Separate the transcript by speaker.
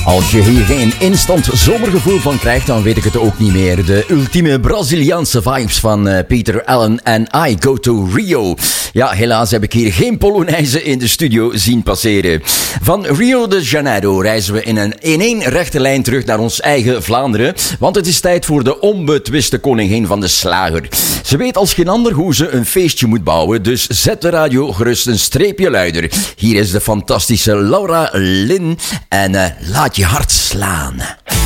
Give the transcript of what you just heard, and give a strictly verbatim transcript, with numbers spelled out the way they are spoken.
Speaker 1: Als je hier geen instant zomergevoel van krijgt, dan weet ik het ook niet meer. De ultieme Braziliaanse vibes van uh, Peter Allen en I Go to Rio. Ja, helaas heb ik hier geen Polonaise in de studio zien passeren. Van Rio de Janeiro reizen we in een in één rechte lijn terug naar ons eigen Vlaanderen. Want het is tijd voor de onbetwiste koningin van de slager. Ze weet als geen ander hoe ze een feestje moet bouwen, dus zet de radio gerust een streepje luider. Hier is de fantastische Laura Lynn en uh, laat je hart slaan.